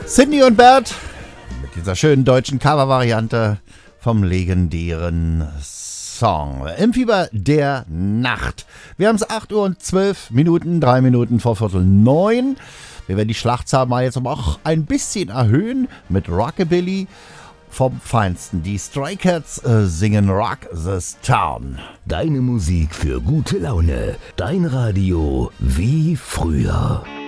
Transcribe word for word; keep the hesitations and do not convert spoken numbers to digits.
Cindy und Bert mit dieser schönen deutschen Cover-Variante vom legendären Song Im Fieber der Nacht. Wir haben es acht Uhr und zwölf Minuten, drei Minuten vor Viertel neun. Wir werden die Schlachtzahl mal jetzt aber auch ein bisschen erhöhen mit Rockabilly vom Feinsten. Die Stray Cats äh, singen Rock This Town. Deine Musik für gute Laune. Dein Radio wie früher.